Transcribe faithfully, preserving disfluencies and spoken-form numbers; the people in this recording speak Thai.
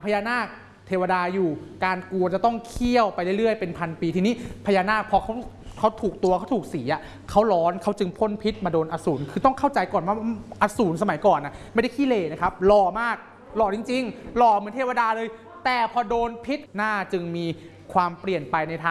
พญานาคเทวดาอยู่การกลัวจะต้องเคี่ยวไปเรื่อยๆเป็นพันปีทีนี้พญานาคพอเขาเขาถูกตัวเขาถูกสีอ่ะเขาร้อนเขาจึงพ่นพิษมาโดนอสูรคือต้องเข้าใจก่อนว่าอสูรสมัยก่อนนะไม่ได้ขี้เหร่นะครับหล่อมากหล่อจริงๆหล่อเหมือนเทวดาเลยแต่พอโดนพิษหน้าจึงมีความเปลี่ยนไปในทาง